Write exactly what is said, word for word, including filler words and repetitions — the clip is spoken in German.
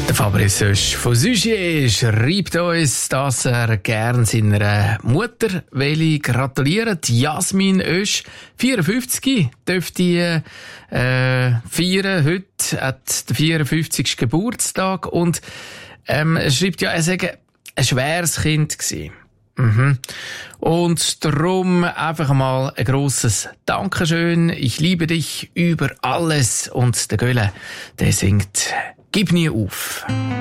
Der Fabrice Oesch von Sujet schreibt uns, dass er gern seiner Mutter will gratulieren. Die Jasmin Oesch, vierundfünfzig, dürfte äh, feiern. Heute hat der vierundfünfzigste Geburtstag und ähm, er schreibt ja, er sei ein schweres Kind gewesen. Mhm. Und darum einfach mal ein grosses Dankeschön. Ich liebe dich über alles. Und der Gölle, der singt: Gib nie auf.